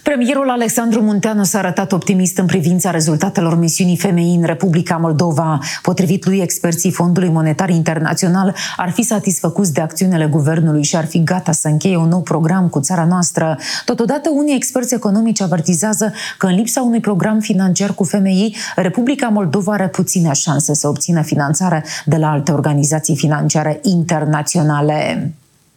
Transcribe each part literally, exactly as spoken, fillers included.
Premierul Alexandru Munteanu s-a arătat optimist în privința rezultatelor misiunii femeii în Republica Moldova. Potrivit lui, experții Fondului Monetar Internațional ar fi satisfăcuți de acțiunile guvernului și ar fi gata să încheie un nou program cu țara noastră. Totodată, unii experți economici avertizează că în lipsa unui program financiar cu femeii, Republica Moldova are puține șanse să obțină finanțare de la alte organizații financiare internaționale.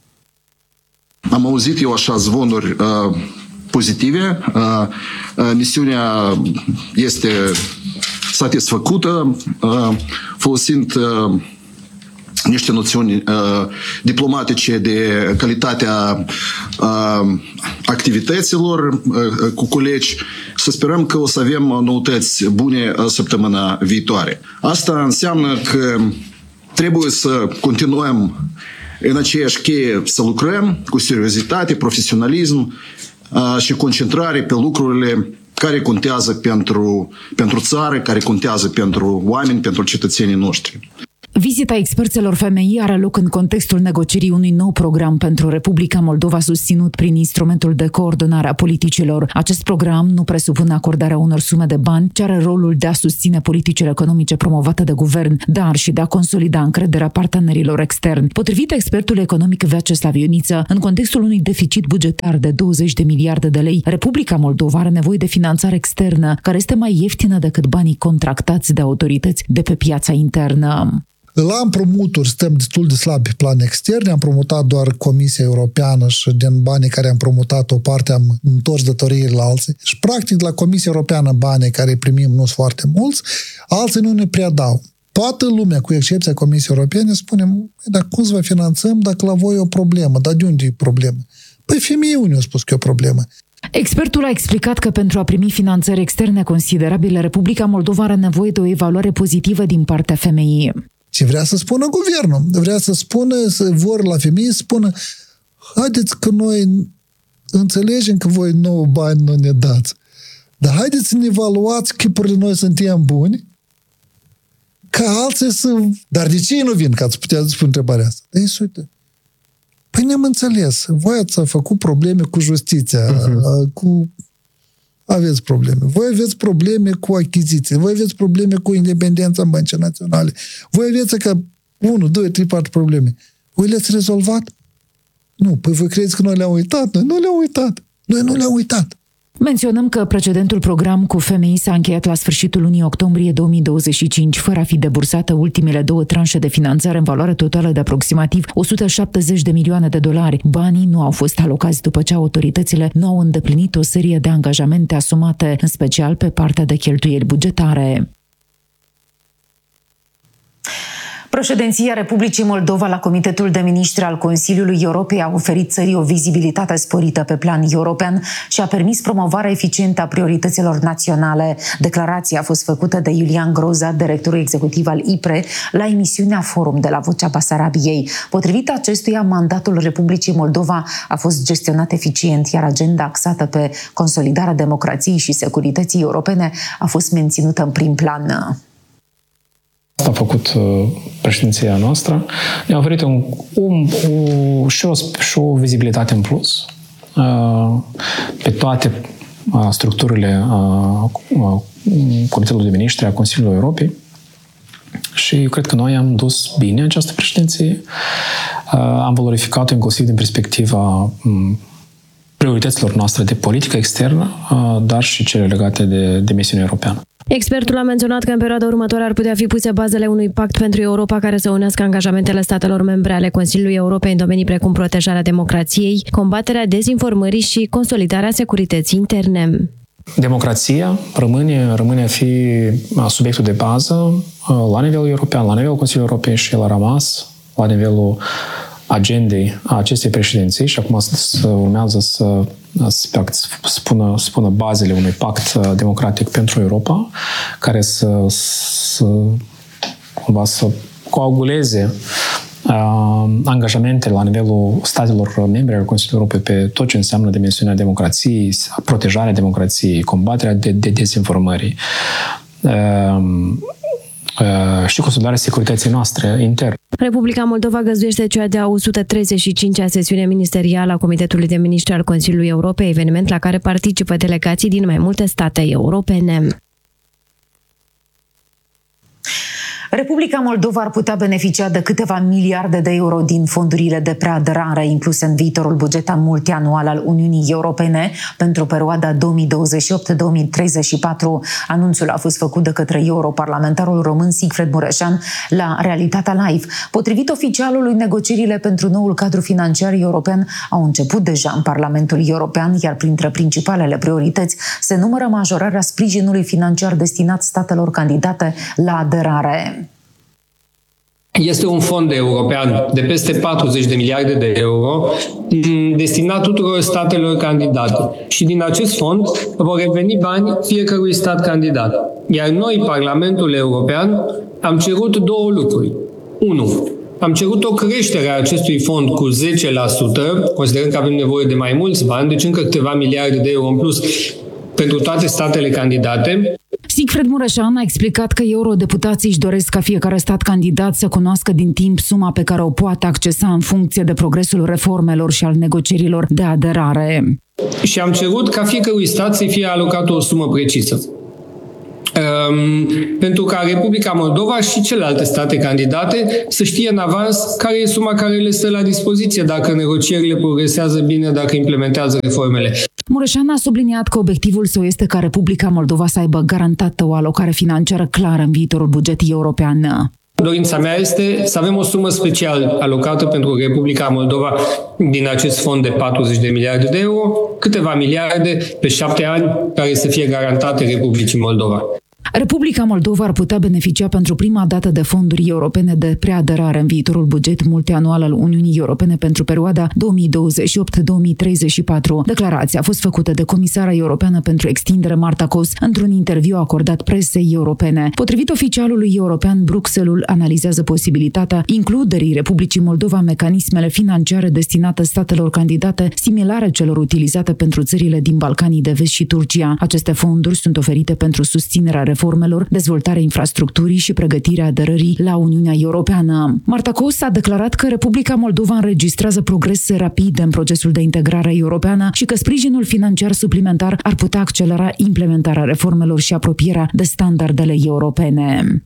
Am auzit eu așa zvonuri uh, pozitive. Uh, uh, misiunea este satisfăcută, uh, folosind uh, niște noțiuni uh, diplomatice de calitatea uh, activităților uh, cu colegi. Să sperăm că o să avem noutăți bune săptămâna viitoare. Asta înseamnă că trebuie să continuăm în aceeași cheie să lucrăm cu seriozitate, profesionalism uh, și concentrare pe lucrurile care contează pentru, pentru țară, care contează pentru oameni, pentru cetățenii noștri. Vizita experților femei are loc în contextul negocierii unui nou program pentru Republica Moldova susținut prin instrumentul de coordonare a politicilor. Acest program nu presupune acordarea unor sume de bani, ci are rolul de a susține politicile economice promovate de guvern, dar și de a consolida încrederea partenerilor externi. Potrivit expertului economic Vyacheslav Ioniță, în contextul unui deficit bugetar de douăzeci de miliarde de lei, Republica Moldova are nevoie de finanțare externă, care este mai ieftină decât banii contractați de autorități de pe piața internă. La împrumuturi stăm destul de slabi pe plan extern, am împrumutat doar Comisia Europeană și din banii care am împrumutat o parte am întors datoriile la alții. Și practic la Comisia Europeană banii care primim nu sunt foarte mulți, alții nu ne prea dau. Toată lumea, cu excepția Comisiei Europene, spune, dar cum să vă finanțăm dacă la voi e o problemă? Dar de unde e problemă? Păi femeii unii au spus că e o problemă. Expertul a explicat că pentru a primi finanțări externe considerabile, Republica Moldova are nevoie de o evaluare pozitivă din partea femeii. Ce vrea să spună guvernul? Vrea să spună, să vor la femei să spună, haideți că noi înțelegem că voi nouă bani nu ne dați, dar haideți să ne evaluați chipurile noi suntem buni, ca alții să... Dar de ce nu vin? Ca să putea spune întrebarea asta. Ei, uite, păi ne-am înțeles. Voi ați făcut probleme cu justiția, uh-huh. cu... aveți probleme. Voi aveți probleme cu achiziții, voi aveți probleme cu independența băncii naționale, voi aveți că unu, doi, trei, patru probleme. Voi le-ați rezolvat? Nu. Păi voi credeți că noi le-am uitat? Noi nu le-am uitat. Noi nu le-am uitat. Menționăm că precedentul program cu femei s-a încheiat la sfârșitul lunii octombrie două mii douăzeci și cinci, fără a fi debursată ultimele două tranșe de finanțare în valoare totală de aproximativ o sută șaptezeci de milioane de dolari. Banii nu au fost alocați după ce autoritățile nu au îndeplinit o serie de angajamente asumate, în special pe partea de cheltuieli bugetare. Președinția Republicii Moldova la Comitetul de Ministri al Consiliului Europei a oferit țării o vizibilitate sporită pe plan european și a permis promovarea eficientă a priorităților naționale. Declarația a fost făcută de Iulian Groza, directorul executiv al I P R E, la emisiunea Forum de la Vocea Basarabiei. Potrivit acestuia, mandatul Republicii Moldova a fost gestionat eficient, iar agenda axată pe consolidarea democrației și securității europene a fost menținută în prim plan. Asta a făcut uh, președinția noastră. Ne-a oferit un, un, un, și, o, și o vizibilitate în plus uh, pe toate uh, structurile uh, uh, Comitetului de Ministri a Consiliului Europei și eu cred că noi am dus bine această președinție. Uh, am valorificat-o inclusiv din perspectiva um, priorităților noastre de politică externă, uh, dar și cele legate de, de misiunea europeană. Expertul a menționat că în perioada următoare ar putea fi puse bazele unui pact pentru Europa care să unească angajamentele statelor membre ale Consiliului Europei în domenii precum protejarea democrației, combaterea dezinformării și consolidarea securității interne. Democrația rămâne, rămâne a fi subiectul de bază la nivelul european, la nivelul Consiliului Europei și el a rămas la nivelul agendei a acestei președinții și acum urmează să să spună, spună bazele unui pact democratic pentru Europa, care să, să, cumva să coaguleze uh, angajamente la nivelul statelor membre ale Consiliului Europei pe tot ce înseamnă dimensiunea democrației, protejarea democrației, combaterea de, de dezinformării. Uh, și consolidarea securității noastre interne. Republica Moldova găzduiește cea de-a o sută treizeci și cincea sesiune ministerială a Comitetului de Miniștri al Consiliului Europei, eveniment la care participă delegații din mai multe state europene. Republica Moldova ar putea beneficia de câteva miliarde de euro din fondurile de preaderare incluse în viitorul buget multianual al Uniunii Europene pentru perioada două mii douăzeci și opt două mii treizeci și patru. Anunțul a fost făcut de către europarlamentarul român Sigfred Mureșan la Realitatea Live. Potrivit oficialului, negocierile pentru noul cadru financiar european au început deja în Parlamentul European, iar printre principalele priorități se numără majorarea sprijinului financiar destinat statelor candidate la aderare. Este un fond european de peste patruzeci de miliarde de euro destinat tuturor statelor candidate. Și din acest fond vor reveni bani fiecărui stat candidat. Iar noi, Parlamentul European, am cerut două lucruri. Unu, am cerut o creștere a acestui fond cu zece la sută, considerând că avem nevoie de mai mulți bani, deci încă câteva miliarde de euro în plus pentru toate statele candidate. Sigfred Mureșan a explicat că eurodeputații își doresc ca fiecare stat candidat să cunoască din timp suma pe care o poate accesa în funcție de progresul reformelor și al negocierilor de aderare. Și am cerut ca fiecărui stat să fie alocată o sumă precisă. Um, pentru ca Republica Moldova și celelalte state candidate să știe în avans care e suma care le stă la dispoziție dacă negocierile progresează bine, dacă implementează reformele. Mureșan a subliniat că obiectivul său este ca Republica Moldova să aibă garantată o alocare financiară clară în viitorul buget european. Dorința mea este să avem o sumă special alocată pentru Republica Moldova din acest fond de patruzeci de miliarde de euro, câteva miliarde pe șapte ani care să fie garantate Republicii Moldova. Republica Moldova ar putea beneficia pentru prima dată de fonduri europene de preaderare în viitorul buget multianual al Uniunii Europene pentru perioada două mii douăzeci și opt două mii treizeci și patru. Declarația a fost făcută de Comisara Europeană pentru Extindere Marta Kos într-un interviu acordat presei europene. Potrivit oficialului european, Bruxelles analizează posibilitatea includerii Republicii Moldova în mecanismele financiare destinate statelor candidate similare celor utilizate pentru țările din Balcanii de Vest și Turcia. Aceste fonduri sunt oferite pentru susținerea reformelor, dezvoltarea infrastructurii și pregătirea aderării la Uniunea Europeană. Marta Kos a declarat că Republica Moldova înregistrează progrese rapide în procesul de integrare europeană și că sprijinul financiar suplimentar ar putea accelera implementarea reformelor și apropierea de standardele europene.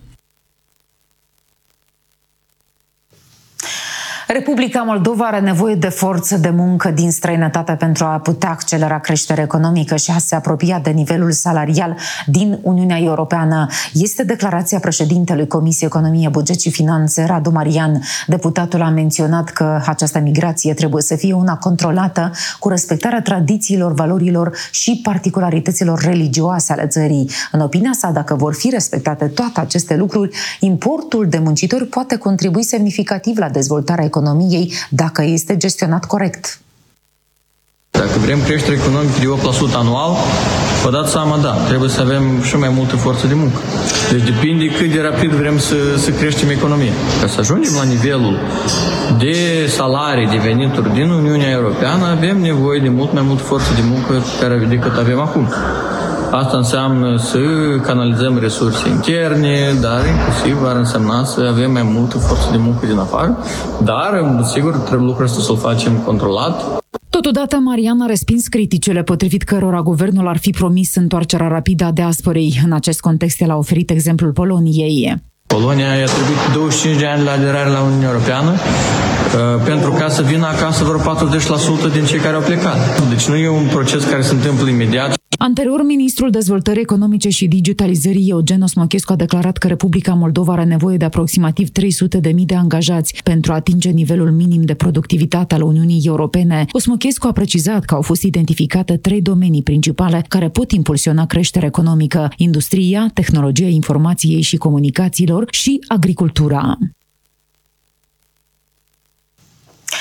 Republica Moldova are nevoie de forță de muncă din străinătate pentru a putea accelera creșterea economică și a se apropia de nivelul salarial din Uniunea Europeană. Este declarația președintelui Comisiei Economie, Buget și Finanțe, Radu Marian. Deputatul a menționat că această migrație trebuie să fie una controlată, cu respectarea tradițiilor, valorilor și particularităților religioase ale țării. În opinia sa, dacă vor fi respectate toate aceste lucruri, importul de muncitori poate contribui semnificativ la dezvoltarea economiei dacă este gestionat corect. Dacă vrem creștere economică de opt la sută anual, vă dați seama, da, trebuie să avem și mai multă forță de muncă. Deci depinde cât de rapid vrem să, să creștem economia. Ca să ajungem la nivelul de salarii, de venituri din Uniunea Europeană, avem nevoie de mult mai multă forță de muncă decât avem acum. Asta înseamnă să canalizăm resurse interne, dar inclusiv ar însemna să avem mai multă forță de muncă din afară, dar, sigur, trebuie lucrul ăsta să-l facem controlat. Totodată, Marian a respins criticile potrivit cărora guvernul ar fi promis întoarcerea rapidă a diasporei. În acest context, el a oferit exemplul Poloniei. Polonia i-a trebuit douăzeci și cinci de ani la aderare la Uniunea Europeană pentru ca să vină acasă vreo patruzeci la sută din cei care au plecat. Deci nu e un proces care se întâmplă imediat. Anterior, ministrul Dezvoltării Economice și Digitalizării, Eugen Osmochescu, a declarat că Republica Moldova are nevoie de aproximativ trei sute de mii de angajați pentru a atinge nivelul minim de productivitate al Uniunii Europene. Osmochescu a precizat că au fost identificate trei domenii principale care pot impulsiona creșterea economică: industria, tehnologia informației și comunicațiilor și agricultura.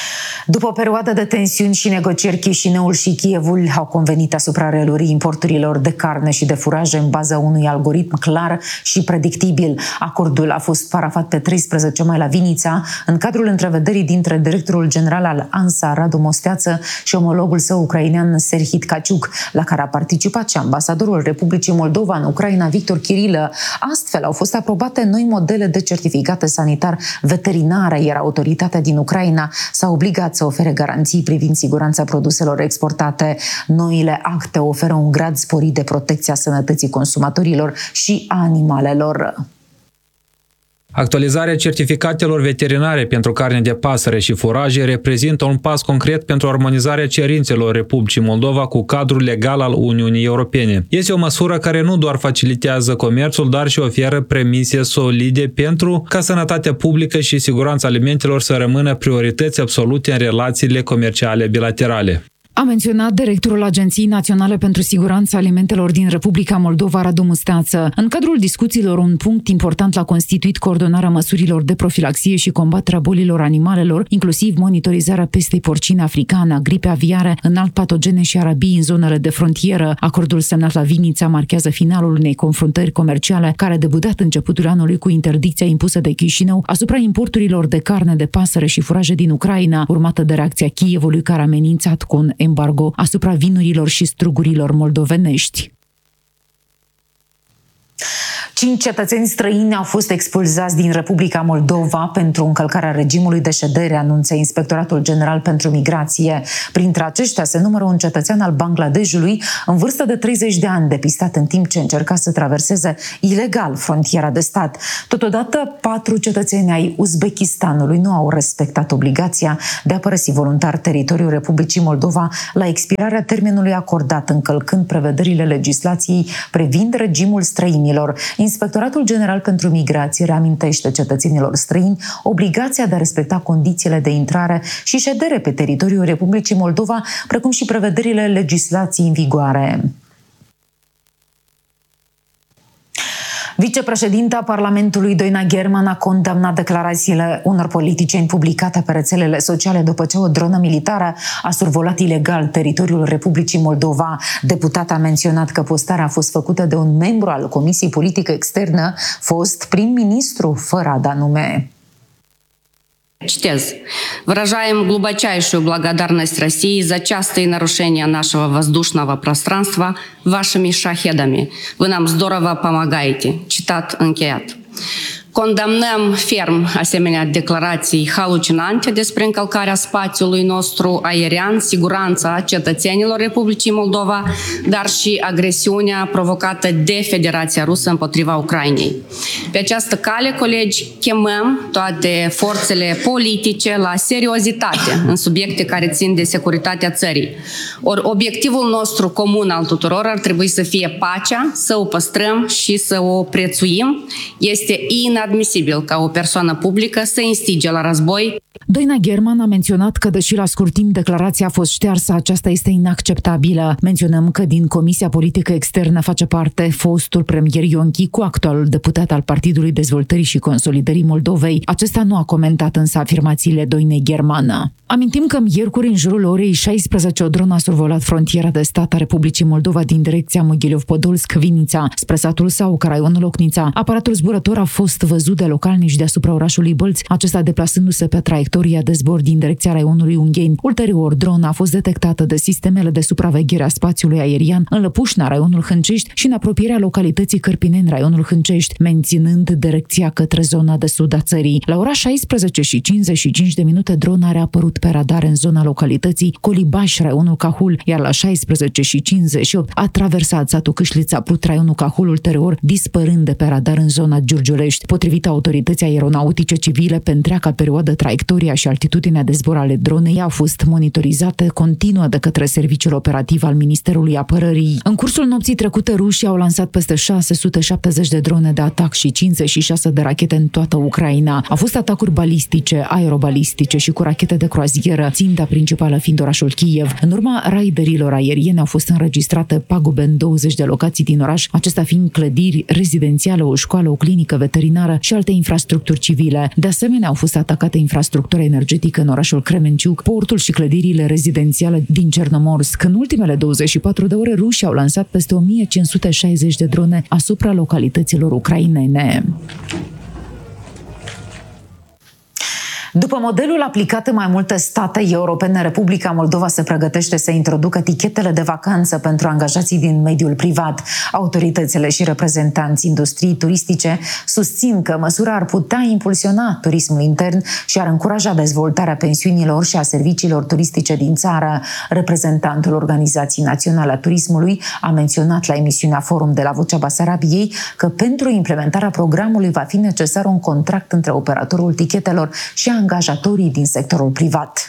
După o perioadă de tensiuni și negocieri, Chișinăul și Kievul au convenit asupra reluării importurilor de carne și de furaje în baza unui algoritm clar și predictibil. Acordul a fost parafat pe treisprezece mai la Vinița, în cadrul întrevederii dintre directorul general al ANSA, Radu Mosteață, și omologul său ucrainean, Serhii Tkaciuk, la care a participat și ambasadorul Republicii Moldova în Ucraina, Victor Chirilă. Astfel au fost aprobate noi modele de certificate sanitar veterinare, iar autoritatea din Ucraina s-a obligat să ofere garanții privind siguranța produselor exportate. Noile acte oferă un grad sporit de protecție a sănătății consumatorilor și a animalelor. Actualizarea certificatelor veterinare pentru carne de pasăre și furaje reprezintă un pas concret pentru armonizarea cerințelor Republicii Moldova cu cadrul legal al Uniunii Europene. Este o măsură care nu doar facilitează comerțul, dar și oferă premise solide pentru ca sănătatea publică și siguranța alimentelor să rămână priorități absolute în relațiile comerciale bilaterale. A menționat directorul Agenției Naționale pentru Siguranța Alimentelor din Republica Moldova, Radu Musteață. În cadrul discuțiilor, un punct important l-a constituit coordonarea măsurilor de profilaxie și combaterea bolilor animalelor, inclusiv monitorizarea pestei porcine africană, gripe aviare, înalt patogene și arabii în zonele de frontieră. Acordul semnat la Vinița marchează finalul unei confruntări comerciale care a debutat începutul anului cu interdicția impusă de Chișinău asupra importurilor de carne de pasăre și furaje din Ucraina, urmată de reacția Kievului, care a amenințat cu un embargo asupra vinurilor și strugurilor moldovenești. Cinci cetățeni străini au fost expulzați din Republica Moldova pentru încălcarea regimului de ședere, anunță Inspectoratul General pentru Migrație. Printre aceștia se numără un cetățean al Bangladeshului în vârstă de treizeci de ani, depistat în timp ce încerca să traverseze ilegal frontiera de stat. Totodată, patru cetățeni ai Uzbekistanului nu au respectat obligația de a părăsi voluntar teritoriul Republicii Moldova la expirarea termenului acordat, încălcând prevederile legislației privind regimul străinilor. Inspectoratul General pentru Migrație reamintește cetățenilor străini obligația de a respecta condițiile de intrare și ședere pe teritoriul Republicii Moldova, precum și prevederile legislației în vigoare. Vicepreședinta Parlamentului, Doina German, a condamnat declarațiile unor politicieni publicate pe rețelele sociale după ce o dronă militară a survolat ilegal teritoriul Republicii Moldova. Deputata a menționat că postarea a fost făcută de un membru al Comisiei Politică Externă, fost prim-ministru, fără a da nume. Чтез. Выражаем глубочайшую благодарность России за частые нарушения нашего воздушного пространства вашими шахедами. Вы нам здорово помогаете. Citat încheiat. Condamnăm ferm asemenea declarații halucinante despre încălcarea spațiului nostru aerian, siguranța cetățenilor Republicii Moldova, dar și agresiunea provocată de Federația Rusă împotriva Ucrainei. Pe această cale, colegi, chemăm toate forțele politice la seriozitate în subiecte care țin de securitatea țării. Ori obiectivul nostru comun al tuturor ar trebui să fie pacea, să o păstrăm și să o prețuim. Este inadmisibil ca o persoană publică să instige la război. Doina German a menționat că, deși la scurt timp declarația a fost ștearsă, aceasta este inacceptabilă. Menționăm că din Comisia Politică Externă face parte fostul premier Ion Chicu, actualul deputat al Partidului Dezvoltării și Consolidării Moldovei. Acesta nu a comentat însă afirmațiile Doinei German. Amintim că miercuri, în jurul orei șaisprezece, o dronă a survolat frontiera de stat a Republicii Moldova din direcția Moghilev-Podolsk-Vinița, spre satul Sauca, raionul Locnița. Aparatul zburător a fost văzut de localnici deasupra orașului Bălți, acesta deplasându-se pe traiectoria de zbor din direcția raionului Ungheni. Ulterior, drona a fost detectată de sistemele de supraveghere a spațiului aerian în Lăpușna, raionul Hâncești, și în apropierea localității Cărpineni, raionul Hâncești, menținând direcția către zona de sud a țării. La ora șaisprezece și cincizeci și cinci de minute, drona a reapărut pe radar în zona localității Colibaș, raionul Cahul, iar la șaisprezece și cincizeci și opt a traversat satul Câșlița Prut, raionul Cahul, ulterior dispărând de pe radar în zona Giurgiulești. Potrivit autorității aeronautice civile, pe întreaga perioadă traiectoria și altitudinea de zbor ale dronei au fost monitorizate continuă de către Serviciul Operativ al Ministerului Apărării. În cursul nopții trecute, rușii au lansat peste șase sute șaptezeci de drone de atac și cincizeci și șase de rachete în toată Ucraina. Au fost atacuri balistice, aerobalistice și cu rachete de croazieră, ținta principală fiind orașul Kiev. În urma raiderilor aeriene au fost înregistrate pagube în douăzeci de locații din oraș, acestea fiind clădiri rezidențiale, o școală, o clinică veterinară și alte infrastructuri civile. De asemenea, au fost atacate infrastructuri infrastructura energetică în orașul Kremenciuk, portul și clădirile rezidențiale din Cernomorsk. În ultimele douăzeci și patru de ore, rușii au lansat peste o mie cinci sute șaizeci de drone asupra localităților ucrainene. După modelul aplicat în mai multe state europene, Republica Moldova se pregătește să introducă tichetele de vacanță pentru angajații din mediul privat. Autoritățile și reprezentanții industriei turistice susțin că măsura ar putea impulsiona turismul intern și ar încuraja dezvoltarea pensiunilor și a serviciilor turistice din țară. Reprezentantul Organizației Naționale a Turismului a menționat la emisiunea Forum de la Vocea Basarabiei că pentru implementarea programului va fi necesar un contract între operatorul tichetelor și angajatorii din sectorul privat.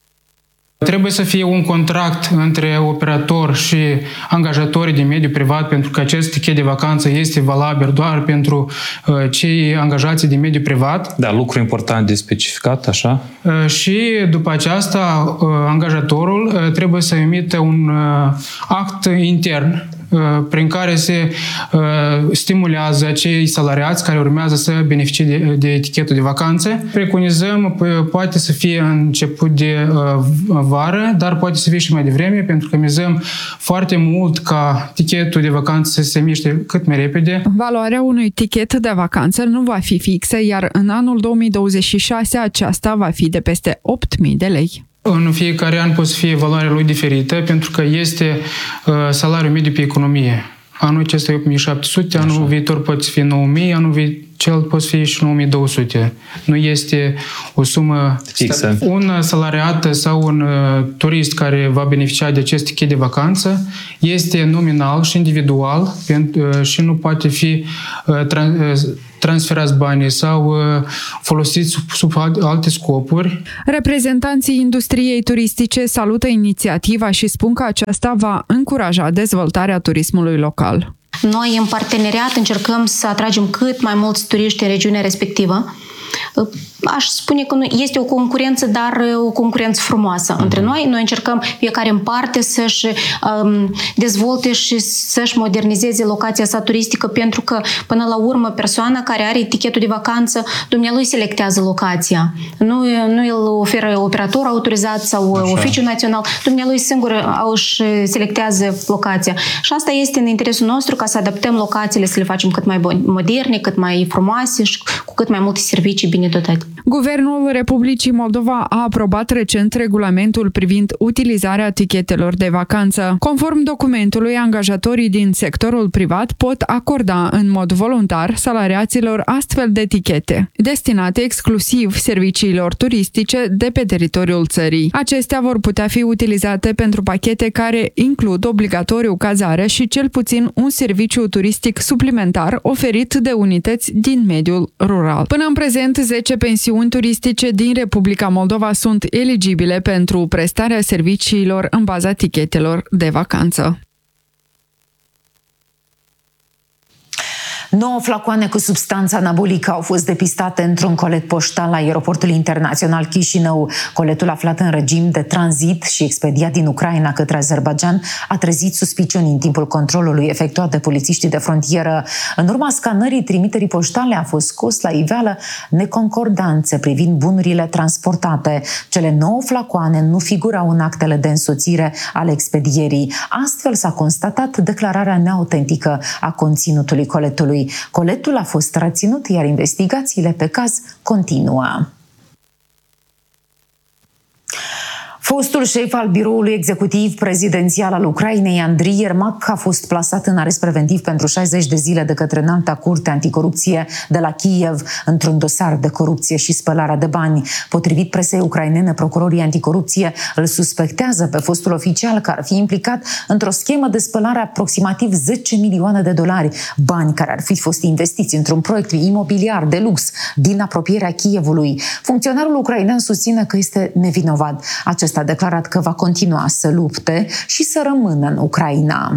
Trebuie să fie un contract între operator și angajatorii din mediul privat, pentru că acest tichet de vacanță este valabil doar pentru uh, cei angajați din mediul privat. Da, lucru important de specificat, așa. Uh, și după aceasta, uh, angajatorul uh, trebuie să emită un uh, act intern prin care se uh, stimulează acei salariați care urmează să beneficie de, de etichetul de vacanțe. Preconizăm, poate să fie început de uh, vară, dar poate să fie și mai devreme, pentru că mizăm foarte mult ca tichetul de vacanță să se miște cât mai repede. Valoarea unui tichet de vacanță nu va fi fixă, iar în anul două mii douăzeci și șase aceasta va fi de peste opt mii de lei. În fiecare an poate să fie valoarea lui diferită, pentru că este uh, salariul mediu pe economie. Anul acesta e opt mii șapte sute, anul Așa. viitor poate fi nouă mii, anul viitor poate fi și nouă mii două sute. Nu este o sumă fixă. Un salariat sau un uh, turist care va beneficia de acest tichet de vacanță este nominal și individual pentru, uh, și nu poate fi uh, trans, uh, transferați banii sau uh, folosiți sub, sub alte scopuri. Reprezentanții industriei turistice salută inițiativa și spun că aceasta va încuraja dezvoltarea turismului local. Noi, în parteneriat, încercăm să atragem cât mai mulți turiști în regiunea respectivă. Aș spune că este o concurență, dar o concurență frumoasă între noi. Noi încercăm fiecare în parte să-și um, dezvolte și să-și modernizeze locația sa turistică, pentru că, până la urmă, persoana care are etichetul de vacanță, dumnealui selectează locația. Nu, nu îl oferă operator autorizat sau Așa. oficiu național, dumnealui singur își selectează locația. Și asta este în interesul nostru, ca să adaptăm locațiile, să le facem cât mai moderne, cât mai frumoase și cu cât mai multe servicii bine dotate. Guvernul Republicii Moldova a aprobat recent regulamentul privind utilizarea tichetelor de vacanță. Conform documentului, angajatorii din sectorul privat pot acorda în mod voluntar salariaților astfel de tichete, destinate exclusiv serviciilor turistice de pe teritoriul țării. Acestea vor putea fi utilizate pentru pachete care includ obligatoriu cazare și cel puțin un serviciu turistic suplimentar oferit de unități din mediul rural. Până în prezent, zece pensiuni turistice din Republica Moldova sunt eligibile pentru prestarea serviciilor în baza tichetelor de vacanță. Nouă flacoane cu substanță anabolică au fost depistate într-un colet poștal la aeroportul internațional Chișinău. Coletul, aflat în regim de tranzit și expediat din Ucraina către Azerbaidjan, a trezit suspiciuni în timpul controlului efectuat de polițiștii de frontieră. În urma scanării trimiterii poștale a fost scos la iveală neconcordanțe privind bunurile transportate. Cele nouă flacoane nu figurau în actele de însoțire ale expedierii. Astfel s-a constatat declararea neautentică a conținutului coletului. Coletul a fost reținut, iar investigațiile pe caz continuă. Fostul șef al biroului executiv prezidențial al Ucrainei, Andrii Iermak, a fost plasat în arest preventiv pentru șaizeci de zile de către Înalta Curte Anticorupție de la Kiev într-un dosar de corupție și spălarea de bani. Potrivit presei ucrainene, procurorii anticorupție îl suspectează pe fostul oficial că ar fi implicat într-o schemă de spălare aproximativ zece milioane de dolari, bani care ar fi fost investiți într-un proiect imobiliar de lux din apropierea Kievului. Funcționarul ucrainean susține că este nevinovat. Acest a declarat că va continua să lupte și să rămână în Ucraina.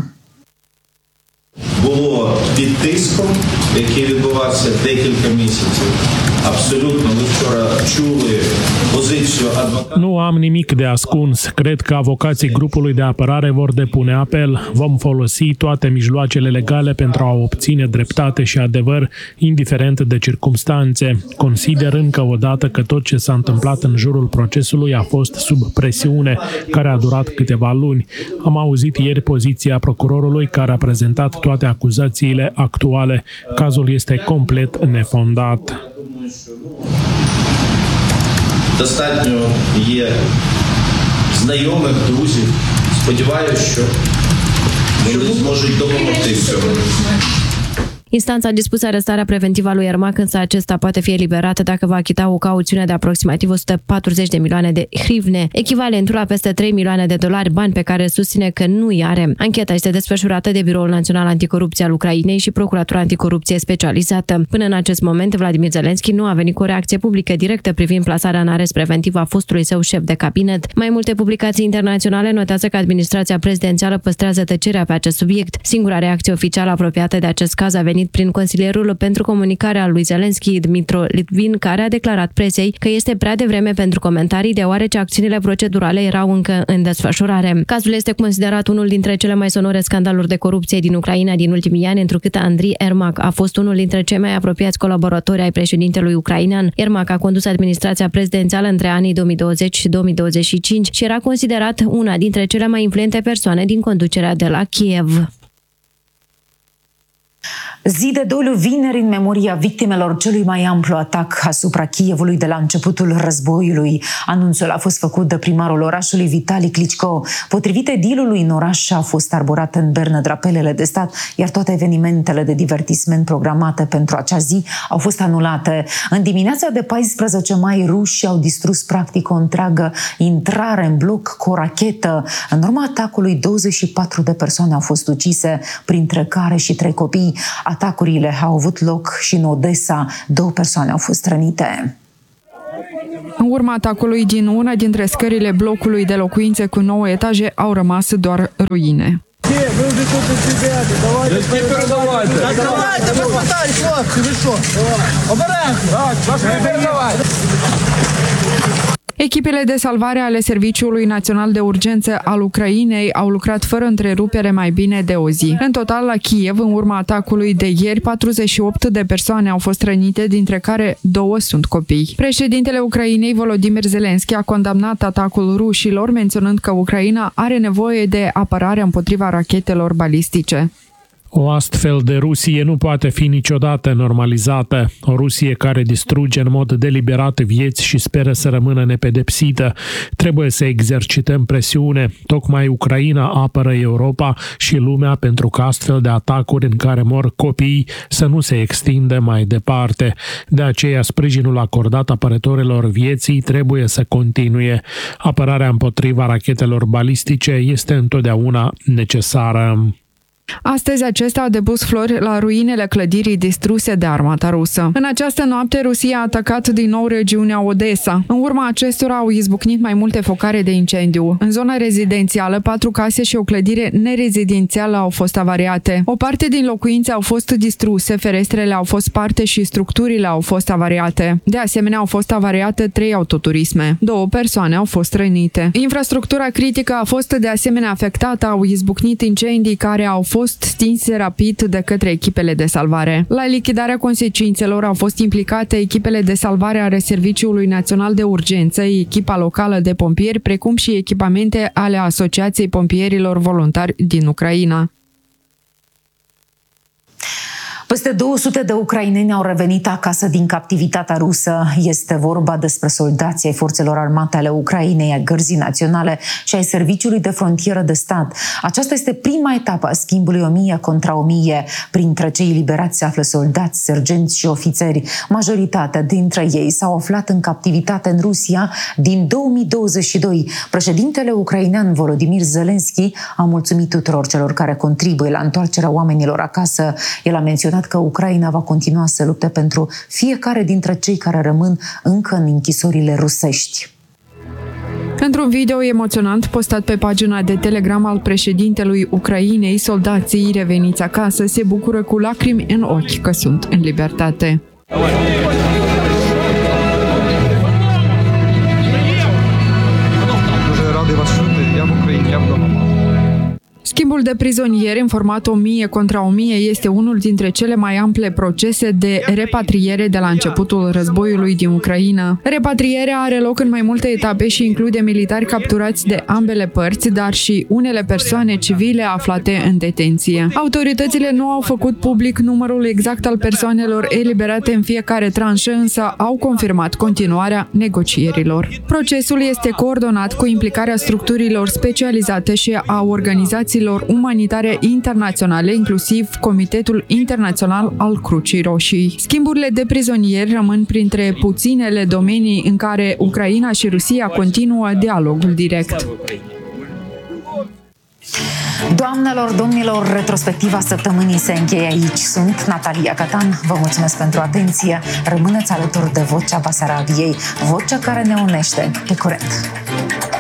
Було під тиском, який відбувався декілька місяців. Абсолютно, ви вчора чули позицію адвоката. Nu am nimic de ascuns. Cred că avocații grupului de apărare vor depune apel. Vom folosi toate mijloacele legale pentru a obține dreptate și adevăr, indiferent de circumstanțe. Consider încă o dată că tot ce s-a întâmplat în jurul procesului a fost sub presiune, care a durat câteva luni. Am auzit ieri poziția procurorului, care a prezentat toate acuzațiile actuale. Cazul este complet nefondat. Достатньо є знайомих, друзів. Сподіваюся, що вони зможуть допомогти в цьому. Instanța a dispus arestarea preventivă a lui Ermac, însă acesta poate fi eliberat dacă va achita o cauțiune de aproximativ o sută patruzeci de milioane de hrivne, echivalentul la peste trei milioane de dolari, bani pe care susține că nu îi are. Ancheta este desfășurată de Biroul Național Anticorupție al Ucrainei și Procuratura Anticorupție Specializată. Până în acest moment, Vladimir Zelensky nu a venit cu o reacție publică directă privind plasarea în arest preventiv a fostului său șef de cabinet. Mai multe publicații internaționale notează că administrația prezidențială păstrează tăcerea pe acest subiect. Singura reacție oficială apropiată de acest caz a venit prin consilierul pentru comunicare al lui Zelensky, Dmytro Litvin, care a declarat presei că este prea devreme pentru comentarii, deoarece acțiunile procedurale erau încă în desfășurare. Cazul este considerat unul dintre cele mai sonore scandaluri de corupție din Ucraina din ultimii ani, întrucât Andriy Ermak a fost unul dintre cei mai apropiați colaboratori ai președintelui ucrainean. Ermak a condus administrația prezidențială între anii două mii douăzeci și două mii douăzeci și cinci și era considerat una dintre cele mai influente persoane din conducerea de la Kiev. Zi de doliu vineri în memoria victimelor celui mai amplu atac asupra Kievului de la începutul războiului. Anunțul a fost făcut de primarul orașului Vitali Klitschko. Potrivit edilului, în oraș a fost arborat în bernă drapelele de stat, iar toate evenimentele de divertisment programate pentru acea zi au fost anulate. În dimineața de paisprezece mai, rușii au distrus practic o întreagă intrare în bloc cu o rachetă. În urma atacului, douăzeci și patru de persoane au fost ucise, printre care și trei copii. Atacurile au avut loc și în Odessa. Două persoane au fost rănite. În urma atacului din una dintre scările blocului de locuințe cu nouă etaje au rămas doar ruine. Echipele de salvare ale Serviciului Național de Urgență al Ucrainei au lucrat fără întrerupere mai bine de o zi. În total, la Kiev, în urma atacului de ieri, patruzeci și opt de persoane au fost rănite, dintre care două sunt copii. Președintele Ucrainei, Volodymyr Zelensky, a condamnat atacul rușilor, menționând că Ucraina are nevoie de apărare împotriva rachetelor balistice. O astfel de Rusie nu poate fi niciodată normalizată. O Rusie care distruge în mod deliberat vieți și speră să rămână nepedepsită. Trebuie să exercităm presiune. Tocmai Ucraina apără Europa și lumea pentru că astfel de atacuri în care mor copii să nu se extindă mai departe. De aceea, sprijinul acordat apărătorilor vieții trebuie să continue. Apărarea împotriva rachetelor balistice este întotdeauna necesară. Astăzi acesta a depus flori la ruinele clădirii distruse de armata rusă. În această noapte, Rusia a atacat din nou regiunea Odessa. În urma acestora au izbucnit mai multe focare de incendiu. În zona rezidențială, patru case și o clădire nerezidențială au fost avariate. O parte din locuințe au fost distruse, ferestrele au fost sparte și structurile au fost avariate. De asemenea, au fost avariate trei autoturisme. Două persoane au fost rănite. Infrastructura critică a fost de asemenea afectată, au izbucnit incendii care au fost fost stinse rapid de către echipele de salvare. La lichidarea consecințelor au fost implicate echipele de salvare ale Serviciului Național de Urgență, echipa locală de pompieri, precum și echipamente ale Asociației Pompierilor Voluntari din Ucraina. Peste două sute de ucraineni au revenit acasă din captivitatea rusă. Este vorba despre soldații ai forțelor armate ale Ucrainei, ai Gărzii Naționale și ai Serviciului de Frontieră de Stat. Aceasta este prima etapă a schimbului o mie contra o mie. Printre cei eliberați se află soldați, sergenți și ofițeri. Majoritatea dintre ei s-au aflat în captivitate în Rusia din două mii douăzeci și doi. Președintele ucrainean Volodymyr Zelensky a mulțumit tuturor celor care contribuie la întoarcerea oamenilor acasă. El a menționat că Ucraina va continua să lupte pentru fiecare dintre cei care rămân încă în închisorile rusești. Într-un video emoționant postat pe pagina de Telegram al președintelui Ucrainei, soldații reveniți acasă se bucură cu lacrimi în ochi că sunt în libertate. Schimbul de prizonieri în format o mie contra o mie este unul dintre cele mai ample procese de repatriere de la începutul războiului din Ucraina. Repatrierea are loc în mai multe etape și include militari capturați de ambele părți, dar și unele persoane civile aflate în detenție. Autoritățile nu au făcut public numărul exact al persoanelor eliberate în fiecare tranșă, însă au confirmat continuarea negocierilor. Procesul este coordonat cu implicarea structurilor specializate și a organizațiilor umanitare internaționale, inclusiv Comitetul Internațional al Crucii Roșii. Schimburile de prizonieri rămân printre puținele domenii în care Ucraina și Rusia continuă dialogul direct. Doamnelor, domnilor, retrospectiva săptămânii se încheie aici. Sunt Natalia Catan, vă mulțumesc pentru atenție. Rămâneți alături de Vocea Basarabiei, vocea care ne unește. Pe curent!